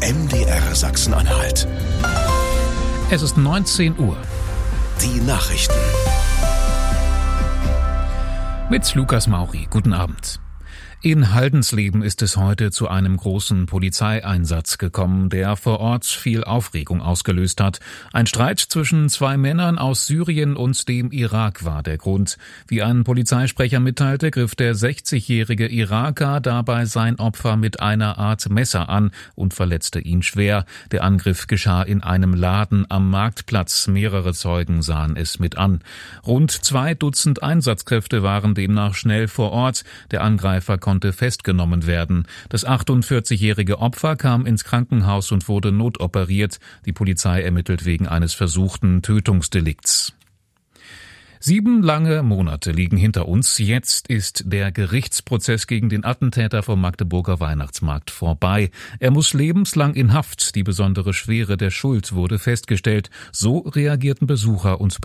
MDR Sachsen-Anhalt. Es ist 19 Uhr. Die Nachrichten. Mit Lukas Mauri. Guten Abend. In Haldensleben ist es heute zu einem großen Polizeieinsatz gekommen, der vor Ort viel Aufregung ausgelöst hat. Ein Streit zwischen zwei Männern aus Syrien und dem Irak war der Grund. Wie ein Polizeisprecher mitteilte, griff der 60-jährige Iraker dabei sein Opfer mit einer Art Messer an und verletzte ihn schwer. Der Angriff geschah in einem Laden am Marktplatz. Mehrere Zeugen sahen es mit an. Rund 2 Dutzend Einsatzkräfte waren demnach schnell vor Ort. Der Angreifer konnte festgenommen werden. Das 48-jährige Opfer kam ins Krankenhaus und wurde notoperiert. Die Polizei ermittelt wegen eines versuchten Tötungsdelikts. 7 lange Monate liegen hinter uns. Jetzt ist der Gerichtsprozess gegen den Attentäter vom Magdeburger Weihnachtsmarkt vorbei. Er muss lebenslang in Haft. Die besondere Schwere der Schuld wurde festgestellt. So reagierten Besucher und